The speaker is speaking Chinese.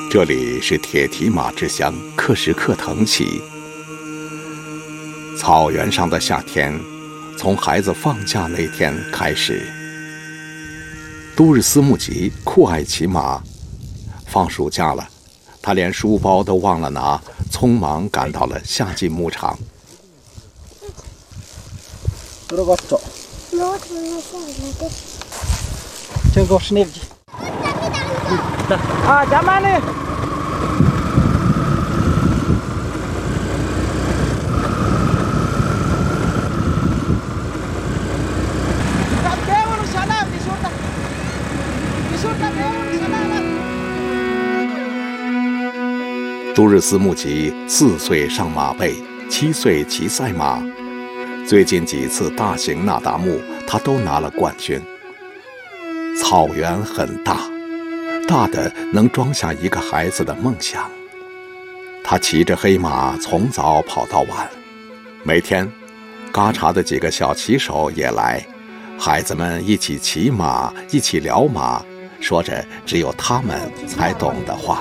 这里是铁蹄马之乡克什克腾旗。草原上的夏天，从孩子放假那天开始。都日斯木吉酷爱骑马，放暑假了，他连书包都忘了拿，匆忙赶到了夏季牧场。都日斯木吉4岁上马背，7岁骑赛马，最近几次大型那达慕他都拿了冠军。草原很大，大的能装下一个孩子的梦想。他骑着黑马从早跑到晚，每天嘎查的几个小骑手也来，孩子们一起骑马，一起聊马，说着只有他们才懂的话。